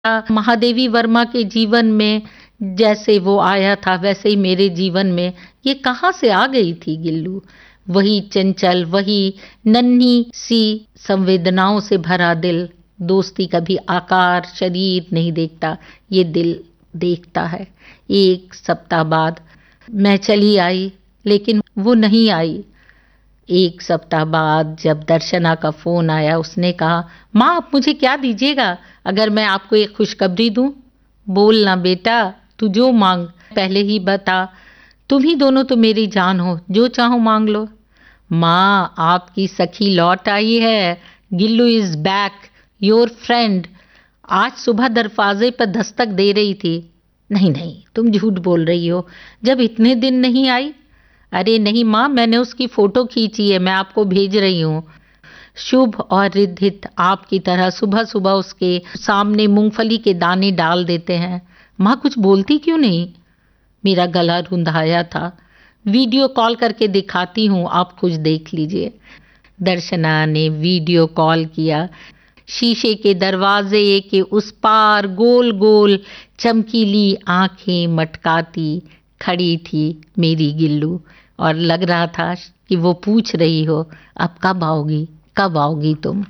महादेवी वर्मा के जीवन में जैसे वो आया था वैसे ही मेरे जीवन में ये कहाँ से आ गई थी गिल्लू। वही चंचल, वही नन्ही सी संवेदनाओं से भरा दिल। दोस्ती कभी आकार शरीर नहीं देखता, ये दिल देखता है। एक सप्ताह बाद मैं चली आई लेकिन वो नहीं आई। एक सप्ताह बाद जब दर्शना का फोन आया, उसने कहा, माँ आप मुझे क्या दीजिएगा अगर मैं आपको एक खुशखबरी दूं? बोल ना बेटा, तू जो मांग पहले ही बता। तुम ही दोनों तो मेरी जान हो, जो चाहो मांग लो। माँ आपकी सखी लौट आई है। Gillu is back, your friend. आज सुबह दरवाजे पर दस्तक दे रही थी। नहीं नहीं, तुम झूठ बोल रही हो, जब इतने दिन नहीं आई। अरे नहीं माँ, मैंने उसकी फोटो खींची है, मैं आपको भेज रही हूँ। शुभ और रिद्धित आपकी तरह सुबह सुबह उसके सामने मूंगफली के दाने डाल देते हैं। माँ कुछ बोलती क्यों नहीं? मेरा गला रुंधाया था। वीडियो कॉल करके दिखाती हूँ, आप खुद देख लीजिए। दर्शना ने वीडियो कॉल किया। शीशे के दरवाजे के उस पार गोल गोल चमकीली आंखें मटकाती खड़ी थी मेरी गिल्लू, और लग रहा था कि वो पूछ रही हो, अब कब आओगी तुम?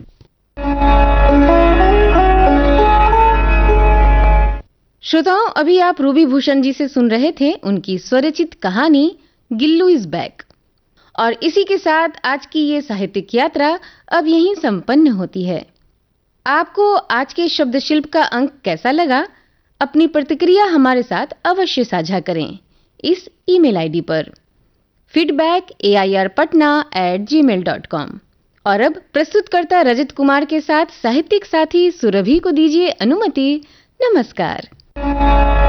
श्रोताओं, अभी आप रूबी भूषण जी से सुन रहे थे उनकी स्वरचित कहानी गिल्लू इज बैक। और इसी के साथ आज की ये साहित्यिक यात्रा अब यहीं संपन्न होती है। आपको आज के शब्द शिल्प का अंक कैसा लगा? अपनी प्रतिक्रिया हमारे साथ अवश्य साझा करें इस ईमेल आईडी पर feedback@airpatna@gmail.com। और अब प्रस्तुतकर्ता रजत कुमार के साथ साहित्यिक साथी सुरभि को दीजिए अनुमति। नमस्कार।